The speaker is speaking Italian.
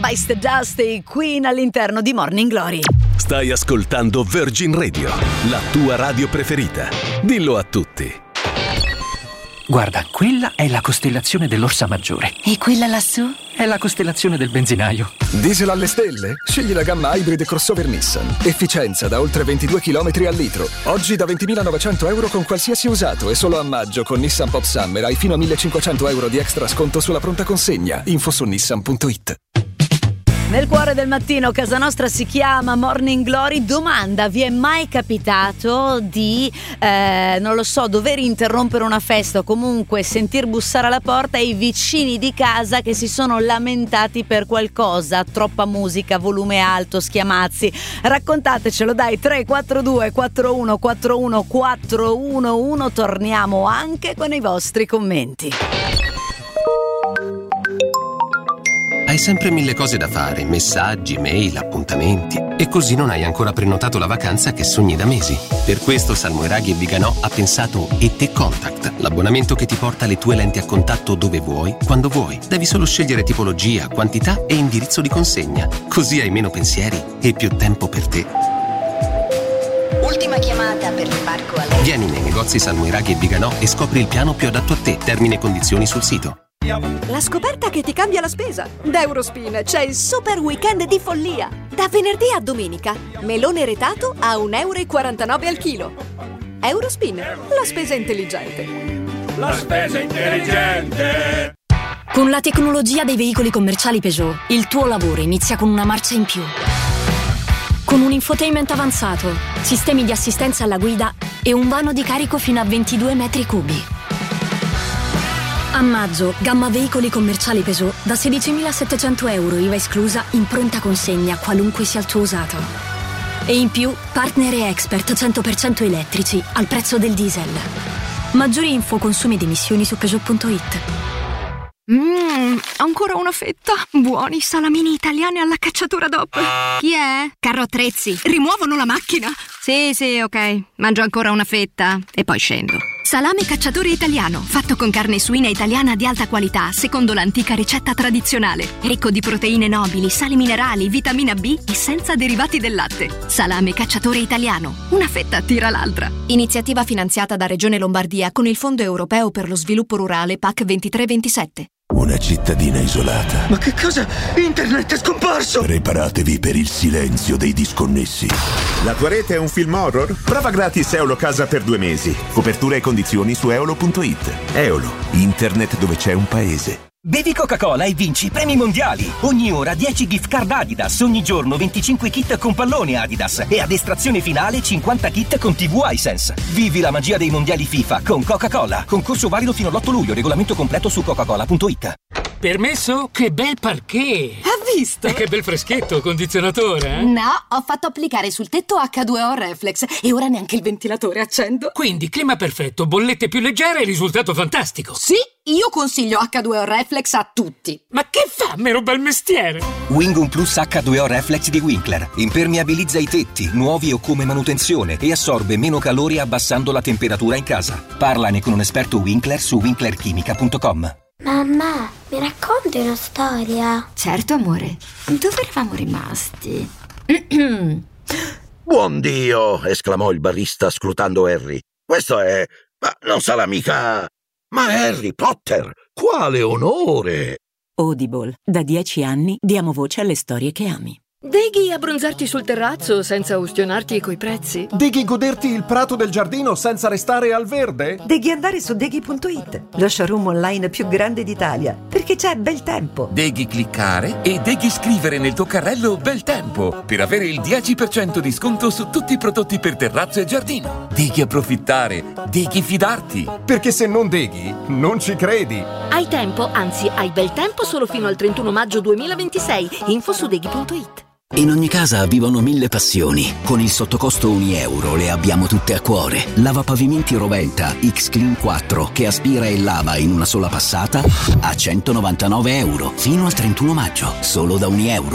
Spice the Dusty, Queen all'interno di Morning Glory. Stai ascoltando Virgin Radio, la tua radio preferita. Dillo a tutti. Guarda, quella è la costellazione dell'Orsa Maggiore. E quella lassù? È la costellazione del benzinaio. Diesel alle stelle? Scegli la gamma Hybrid crossover Nissan. Efficienza da oltre 22 km al litro. Oggi da 20.900 euro con qualsiasi usato e solo a maggio con Nissan Pop Summer hai fino a 1.500 euro di extra sconto sulla pronta consegna. Info su nissan.it. Nel cuore del mattino, casa nostra si chiama Morning Glory. Domanda: vi è mai capitato di, non lo so, dover interrompere una festa o comunque sentir bussare alla porta e i vicini di casa che si sono lamentati per qualcosa? Troppa musica, volume alto, schiamazzi. Raccontatecelo, dai, 342 41 41 411. Torniamo anche con i vostri commenti. Hai sempre mille cose da fare, messaggi, mail, appuntamenti, e così non hai ancora prenotato la vacanza che sogni da mesi. Per questo Salmoiraghi & Viganò ha pensato ET Contact, l'abbonamento che ti porta le tue lenti a contatto dove vuoi, quando vuoi. Devi solo scegliere tipologia, quantità e indirizzo di consegna. Così hai meno pensieri e più tempo per te. Ultima chiamata per l'imbarco a lei. Vieni nei negozi Salmoiraghi & Viganò e scopri il piano più adatto a te. Termini e condizioni sul sito. La scoperta che ti cambia la spesa. Da Eurospin c'è il super weekend di follia. Da venerdì a domenica. Melone retato a 1,49 euro al chilo. Eurospin, la spesa intelligente. La spesa intelligente. Con la tecnologia dei veicoli commerciali Peugeot, il tuo lavoro inizia con una marcia in più. Con un infotainment avanzato, sistemi di assistenza alla guida e un vano di carico fino a 22 metri cubi. A maggio, gamma veicoli commerciali Peugeot da 16.700 euro IVA esclusa in pronta consegna qualunque sia il tuo usato. E in più, partner e expert 100% elettrici al prezzo del diesel. Maggiori info, consumi ed emissioni su Peugeot.it. Ancora una fetta. Buoni salamini italiani alla cacciatura DOP. Chi è? Carro Attrezzi. Rimuovono la macchina. Sì, ok. Mangio ancora una fetta e poi scendo. Salame cacciatore italiano, fatto con carne suina italiana di alta qualità, secondo l'antica ricetta tradizionale. Ricco di proteine nobili, sali minerali, vitamina B e senza derivati del latte. Salame cacciatore italiano. Una fetta tira l'altra. Iniziativa finanziata da Regione Lombardia con il Fondo Europeo per lo Sviluppo Rurale PAC 23-27. Una cittadina isolata. Ma che cosa? Internet è scomparso! Preparatevi per il silenzio dei disconnessi. La tua rete è un film horror? Prova gratis Eolo Casa per 2 mesi. Copertura e condizioni su eolo.it. Eolo, internet dove c'è un paese. Bevi Coca-Cola e vinci premi mondiali. Ogni ora 10 gift card Adidas, ogni giorno 25 kit con pallone Adidas e ad estrazione finale 50 kit con TV Hisense. Vivi la magia dei mondiali FIFA con Coca-Cola. Concorso valido fino all'8 luglio, regolamento completo su coca-cola.it. Permesso? Che bel parquet! Ha visto? Che bel freschetto, condizionatore, eh? No, ho fatto applicare sul tetto H2O Reflex e ora neanche il ventilatore accendo. Quindi clima perfetto, bollette più leggere e risultato fantastico. Sì, io consiglio H2O Reflex a tutti. Ma che fa, mero bel mestiere? Wingum Plus H2O Reflex di Winkler. Impermeabilizza i tetti, nuovi o come manutenzione, e assorbe meno calore abbassando la temperatura in casa. Parlane con un esperto Winkler su winklerchimica.com. Mamma, mi racconti una storia? Certo, amore. Dove eravamo rimasti? Buon Dio! Esclamò il barista scrutando Harry. Questo è... ma non sarà mica... ma è Harry Potter! Quale onore! Audible. Da 10 anni diamo voce alle storie che ami. Deghi abbronzarti sul terrazzo senza ustionarti coi prezzi? Deghi goderti il prato del giardino senza restare al verde? Deghi andare su Deghi.it, lo showroom online più grande d'Italia, perché c'è bel tempo. Deghi cliccare e Deghi scrivere nel tuo carrello bel tempo per avere il 10% di sconto su tutti i prodotti per terrazzo e giardino. Deghi approfittare, Deghi fidarti. Perché se non Deghi, non ci credi. Hai tempo, anzi hai bel tempo solo fino al 31 maggio 2026. Info su Deghi.it. In ogni casa vivono 1000 passioni. Con il sottocosto €1 le abbiamo tutte a cuore. Lavapavimenti Roventa X-Clean 4 che aspira e lava in una sola passata a €199 fino al 31 maggio, solo da €1.